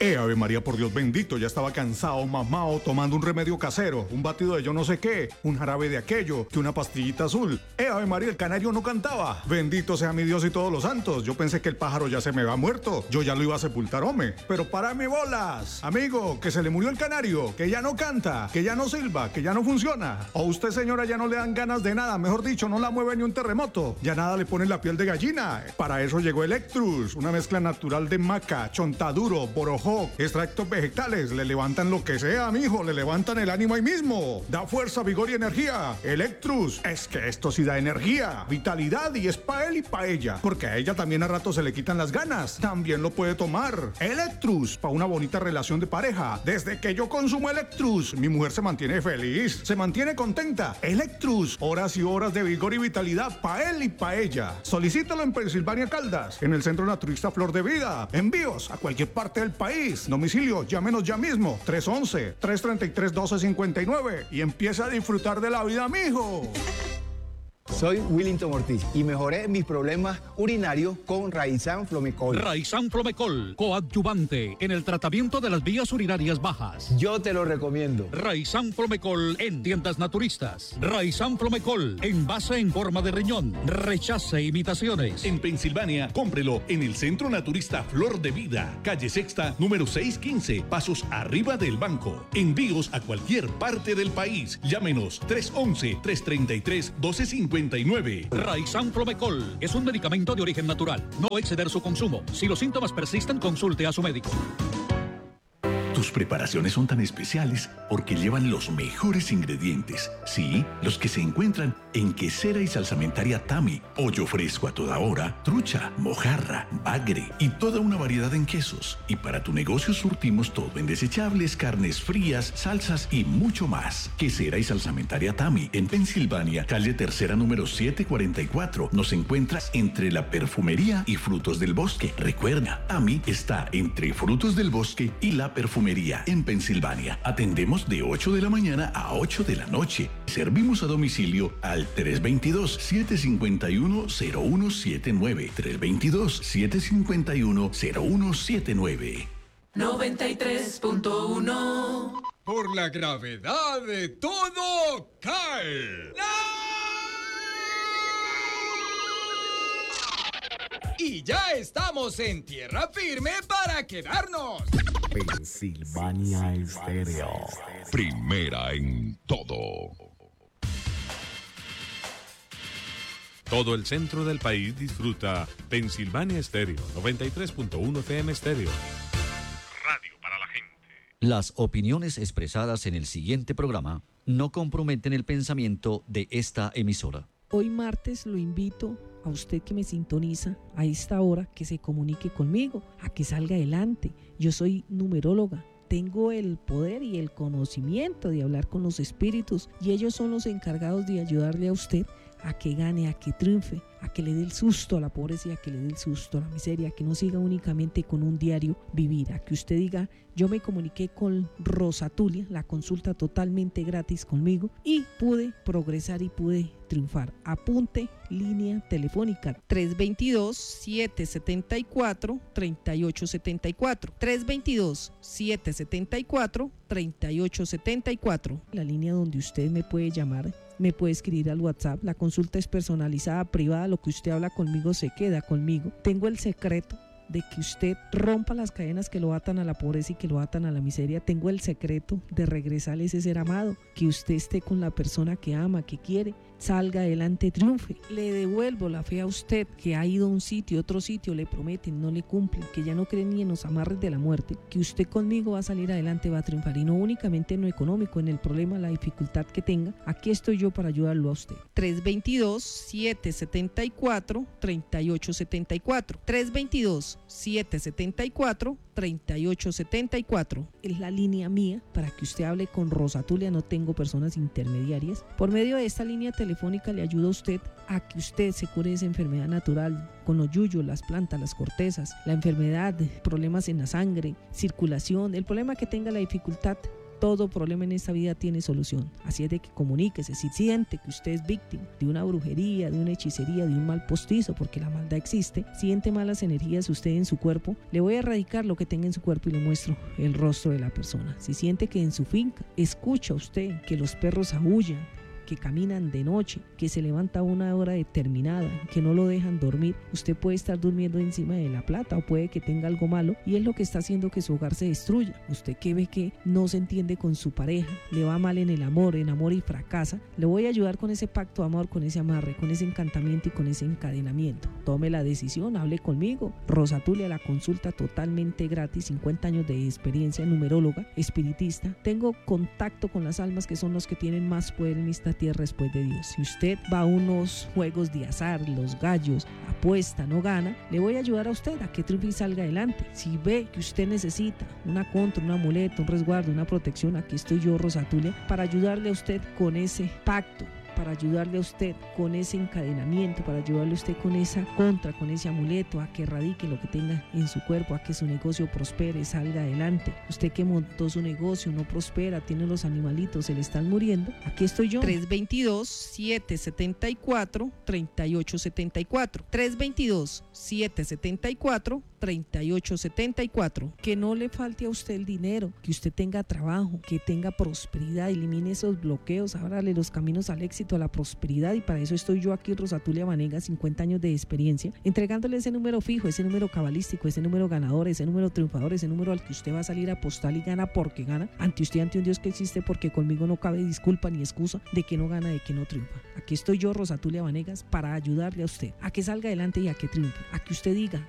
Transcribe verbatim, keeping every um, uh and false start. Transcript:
Eh, Ave María, por Dios bendito, ya estaba cansado, mamao, tomando un remedio casero, un batido de yo no sé qué, un jarabe de aquello, que una pastillita azul. Eh, Ave María, el canario no cantaba. Bendito sea mi Dios y todos los santos. Yo pensé que el pájaro ya se me va muerto. Yo ya lo iba a sepultar, hombre. Pero párame bolas. Amigo, que se le murió el canario, que ya no canta, que ya no silba, que ya no funciona. O usted, señora, ya no le dan ganas de nada. Mejor dicho, no la mueve ni un terremoto. Ya nada le pone la piel de gallina. Para eso llegó Electrus, una mezcla natural de maca, chontaduro, borojó, extractos vegetales. Le levantan lo que sea, mijo. Le levantan el ánimo ahí mismo. Da fuerza, vigor y energía. Electrus. Es que esto sí da energía, vitalidad, y es pa' él y pa' ella. Porque a ella también a rato se le quitan las ganas. También lo puede tomar. Electrus, pa' una bonita relación de pareja. Desde que yo consumo Electrus, mi mujer se mantiene feliz, se mantiene contenta. Electrus, horas y horas de vigor y vitalidad pa' él y pa' ella. Solicítalo en Pensilvania Caldas, en el Centro Naturista Flor de Vida. Envíos a cualquier parte del país. Domicilio, llámenos ya mismo. tres once, tres treinta y tres, doce cincuenta y nueve y empieza a disfrutar de la vida, mijo. Soy Willington Ortiz y mejoré mis problemas urinarios con Raizan Flomecol. Raizan Flomecol, coadyuvante en el tratamiento de las vías urinarias bajas. Yo te lo recomiendo. Raizan Flomecol en tiendas naturistas. Raizan Flomecol, envase en forma de riñón. Rechace imitaciones. En Pensilvania, cómprelo en el Centro Naturista Flor de Vida, calle Sexta, número seiscientos quince, pasos arriba del banco. Envíos a cualquier parte del país. Llámenos tres once, tres treinta y tres, doce cincuenta y nueve. Raizan Flomecol es un medicamento de origen natural. No exceder su consumo. Si los síntomas persisten, consulte a su médico. Tus preparaciones son tan especiales porque llevan los mejores ingredientes. Sí, los que se encuentran en Quesera y Salsamentaria Tami. Pollo fresco a toda hora, trucha, mojarra, bagre y toda una variedad en quesos. Y para tu negocio surtimos todo en desechables, carnes frías, salsas y mucho más. Quesera y Salsamentaria Tami en Pensilvania, calle Tercera número setecientos cuarenta y cuatro. Nos encuentras entre la perfumería y frutos del bosque. Recuerda, Tami está entre frutos del bosque y la perfumería en Pensilvania. Atendemos de ocho de la mañana a ocho de la noche. Servimos a domicilio al tres dos dos, siete cinco uno, cero uno siete nueve. tres dos dos, siete cinco uno, cero uno siete nueve. noventa y tres punto uno. Por la gravedad de todo cae. Y ya estamos en tierra firme para quedarnos. Pensilvania Estéreo. Primera en todo. Todo el centro del país disfruta Pensilvania Estéreo, noventa y tres punto uno F M Estéreo. Radio para la gente. Las opiniones expresadas en el siguiente programa no comprometen el pensamiento de esta emisora. Hoy martes lo invito a usted que me sintoniza a esta hora, que se comunique conmigo, a que salga adelante. Yo soy numeróloga, tengo el poder y el conocimiento de hablar con los espíritus y ellos son los encargados de ayudarle a usted a que gane, a que triunfe, a que le dé el susto a la pobreza, a que le dé el susto a la miseria, a que no siga únicamente con un diario vivir, a que usted diga, yo me comuniqué con Rosa Tulia, la consulta totalmente gratis conmigo y pude progresar y pude triunfar. Apunte, línea telefónica tres dos dos, siete siete cuatro, tres ocho siete cuatro, tres dos dos, siete siete cuatro, tres ocho siete cuatro, la línea donde usted me puede llamar, me puede escribir al WhatsApp. La consulta es personalizada, privada, lo que usted habla conmigo se queda conmigo. Tengo el secreto de que usted rompa las cadenas que lo atan a la pobreza y que lo atan a la miseria. Tengo el secreto de regresarle ese ser amado, que usted esté con la persona que ama, que quiere, salga adelante, triunfe. Le devuelvo la fe a usted que ha ido a un sitio, otro sitio, le prometen, no le cumplen, que ya no cree ni en los amarres de la muerte, que usted conmigo va a salir adelante, va a triunfar, y no únicamente en lo económico, en el problema, la dificultad que tenga. Aquí estoy yo para ayudarlo a usted. tres dos dos, siete siete cuatro, tres ocho siete cuatro, tres dos dos, siete siete cuatro, tres ocho siete cuatro. Es la línea mía para que usted hable con Rosa Tulia. No tengo personas intermediarias. Por medio de esta línea telefónica le ayuda a usted a que usted se cure de esa enfermedad natural con los yuyos, las plantas, las cortezas, la enfermedad, problemas en la sangre, circulación, el problema que tenga, la dificultad. Todo problema en esta vida tiene solución. Así es de que comuníquese. Si siente que usted es víctima de una brujería, de una hechicería, de un mal postizo, porque la maldad existe, siente malas energías usted en su cuerpo, le voy a erradicar lo que tenga en su cuerpo y le muestro el rostro de la persona. Si siente que en su finca escucha usted que los perros aúllan, que caminan de noche, que se levanta a una hora determinada, que no lo dejan dormir, usted puede estar durmiendo encima de la plata o puede que tenga algo malo y es lo que está haciendo que su hogar se destruya. Usted que ve que no se entiende con su pareja, le va mal en el amor, enamora y fracasa, le voy a ayudar con ese pacto de amor, con ese amarre, con ese encantamiento y con ese encadenamiento. Tome la decisión, hable conmigo. Rosatulia, la consulta totalmente gratis, cincuenta años de experiencia, numeróloga, espiritista. Tengo contacto con las almas que son los que tienen más poder en esta tierra después de Dios. Si usted va a unos juegos de azar, los gallos, apuesta, no gana, le voy a ayudar a usted a que triunfe y salga adelante. Si ve que usted necesita una contra, un amuleto, un resguardo, una protección, aquí estoy yo, Rosatulia, para ayudarle a usted con ese pacto, para ayudarle a usted con ese encadenamiento, para ayudarle a usted con esa contra, con ese amuleto, a que erradique lo que tenga en su cuerpo, a que su negocio prospere, salga adelante. Usted que montó su negocio, no prospera, tiene los animalitos, se le están muriendo, aquí estoy yo. tres dos dos, siete siete cuatro, tres ocho siete cuatro. tres dos dos, siete siete cuatro, tres ocho siete cuatro. Que no le falte a usted el dinero, que usted tenga trabajo, que tenga prosperidad, elimine esos bloqueos, ábrale los caminos al éxito, a la prosperidad, y para eso estoy yo aquí, Rosatulia Vanegas, cincuenta años de experiencia, entregándole ese número fijo, ese número cabalístico, ese número ganador, ese número triunfador, ese número al que usted va a salir a apostar y gana porque gana, ante usted, ante un Dios que existe, porque conmigo no cabe disculpa ni excusa de que no gana, de que no triunfa. Aquí estoy yo, Rosatulia Vanegas, para ayudarle a usted a que salga adelante y a que triunfe, a que usted diga